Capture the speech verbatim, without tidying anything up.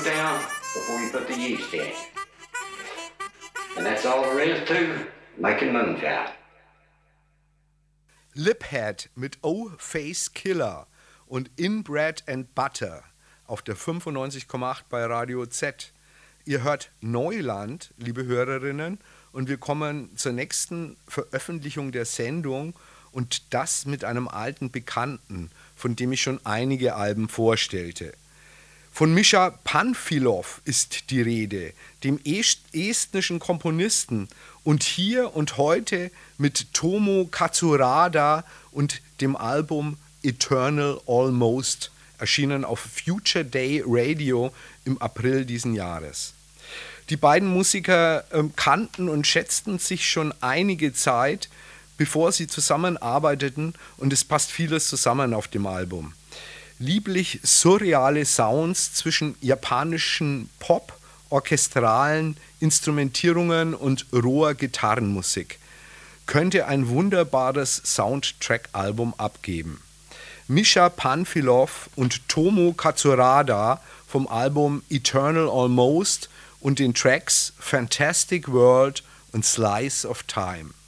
down before you put the yeast in. And that's all there is to making moonshine. Liphead mit Oh Face Killer und Inbred and Butter auf der fünfundneunzig Komma acht bei Radio Z. Ihr hört Neuland, liebe Hörerinnen, und wir kommen zur nächsten Veröffentlichung der Sendung und das mit einem alten Bekannten, von dem ich schon einige Alben vorstellte. Von Mischa Panfilov ist die Rede, dem estnischen Komponisten und hier und heute mit Tomo Katsurada und dem Album Eternal Almost, erschienen auf Future Day Radio im April diesen Jahres. Die beiden Musiker äh, kannten und schätzten sich schon einige Zeit, bevor sie zusammenarbeiteten, und es passt vieles zusammen auf dem Album. Lieblich surreale Sounds zwischen japanischen Pop, orchestralen Instrumentierungen und roher Gitarrenmusik. Könnte ein wunderbares Soundtrack-Album abgeben. Mischa Panfilov und Tomo Katsurada vom Album Eternal Almost und den Tracks Fantastic World und Slice of Time.